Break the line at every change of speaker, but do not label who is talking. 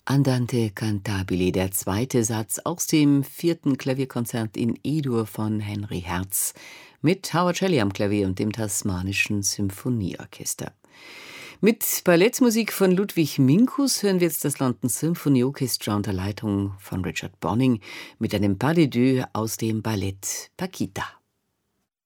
Andante cantabile, der zweite Satz aus dem 4. Klavierkonzert in E-Dur von Henry Herz mit Howard Shelley am Klavier und dem Tasmanischen Symphonieorchester. Mit Ballettmusik von Ludwig Minkus hören wir jetzt das London Symphony Orchestra unter Leitung von Richard Bonning mit einem Pas de deux aus dem Ballett Paquita.